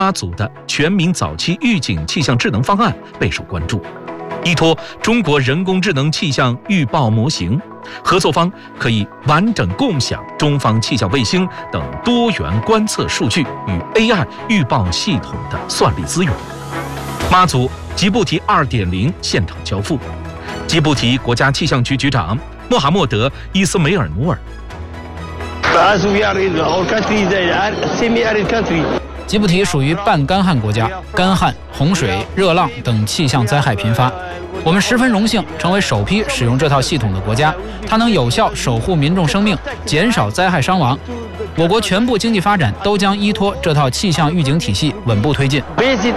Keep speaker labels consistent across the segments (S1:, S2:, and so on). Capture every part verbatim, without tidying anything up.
S1: 妈祖的全民早期预警气象智能方案备受关注。依托中国人工智能气象预报模型，合作方可以完整共享中方气象卫星等多元观测数据与 A I 预报系统的算力资源。妈祖吉布提 二点零 现场交付，吉布提国家气象局局长穆罕默德·伊斯梅尔努尔。
S2: 吉布提属于半干旱国家，干旱、洪水、热浪等气象灾害频发。我们十分荣幸成为首批使用这套系统的国家，它能有效守护民众生命，减少灾害伤亡。我国全部经济发展都将依托这套气象预警体系稳步推进。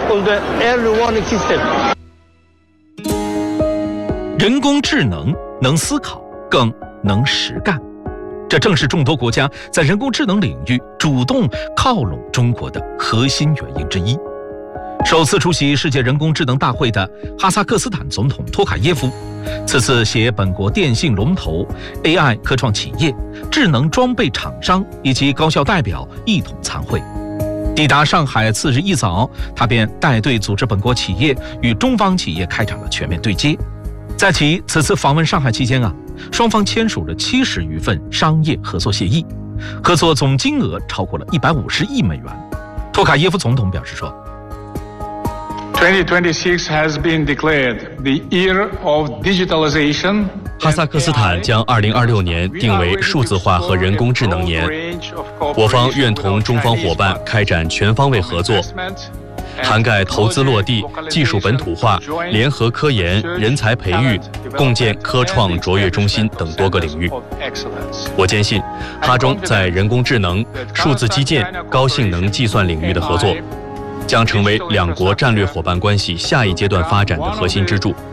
S1: 人工智能能思考，更能实干。这正是众多国家在人工智能领域主动靠拢中国的核心原因之一。首次出席世界人工智能大会的哈萨克斯坦总统托卡耶夫，此次携本国电信龙头、A I 科创企业、智能装备厂商以及高校代表一同参会。抵达上海次日一早，他便带队组织本国企业与中方企业开展了全面对接。在其此次访问上海期间啊，双方签署了七十余份商业合作协议，合作总金额超过了一百五十亿美元。托卡耶夫总统表示说
S3: twenty twenty-six has been declared the year of digitalization.
S4: 哈萨克斯坦将二零二六年定为数字化和人工智能年，我方愿同中方伙伴开展全方位合作，涵盖投资落地、技术本土化、联合科研、人才培育、共建科创卓越中心等多个领域。我坚信，哈中在人工智能、数字基建、高性能计算领域的合作，将成为两国战略伙伴关系下一阶段发展的核心支柱。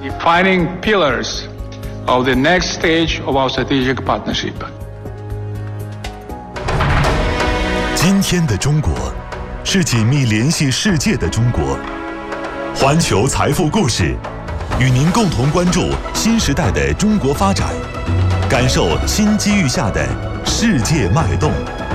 S5: 今天的中国是紧密联系世界的中国。环球财富故事，与您共同关注新时代的中国发展，感受新机遇下的世界脉动。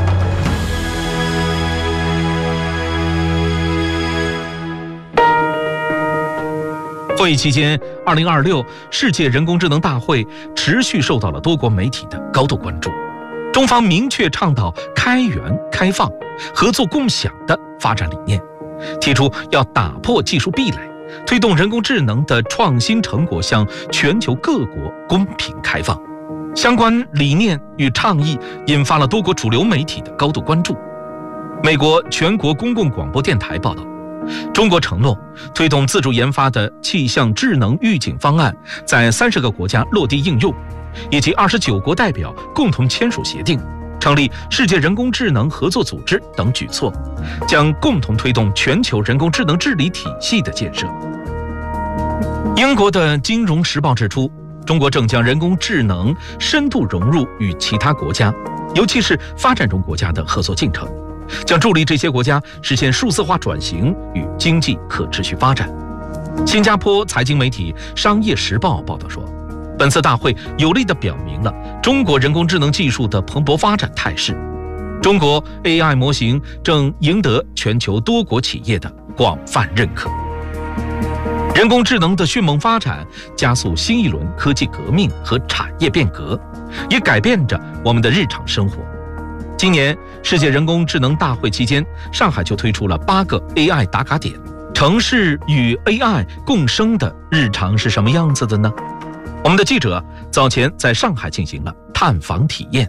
S1: 会议期间，二零二六世界人工智能大会持续受到了多国媒体的高度关注。中方明确倡导开源、开放、合作共享的发展理念，提出要打破技术壁垒，推动人工智能的创新成果向全球各国公平开放。相关理念与倡议引发了多国主流媒体的高度关注。美国全国公共广播电台报道，中国承诺推动自主研发的气象智能预警方案在三十个国家落地应用，以及二十九国代表共同签署协定，成立世界人工智能合作组织等举措，将共同推动全球人工智能治理体系的建设。英国的《金融时报》指出，中国正将人工智能深度融入与其他国家，尤其是发展中国家的合作进程，将助力这些国家实现数字化转型与经济可持续发展。新加坡财经媒体《商业时报》报道说，本次大会有力地表明了中国人工智能技术的蓬勃发展态势。中国 A I 模型正赢得全球多国企业的广泛认可。人工智能的迅猛发展加速新一轮科技革命和产业变革，也改变着我们的日常生活。今年世界人工智能大会期间，上海就推出了八个 A I 打卡点。城市与 A I 共生的日常是什么样子的呢？我们的记者早前在上海进行了探访体验。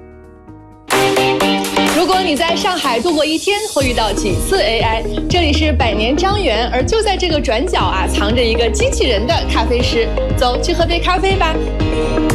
S6: 如果你在上海度过一天，会遇到几次 A I？ 这里是百年张园，而就在这个转角啊，藏着一个机器人的咖啡师。走，去喝杯咖啡吧。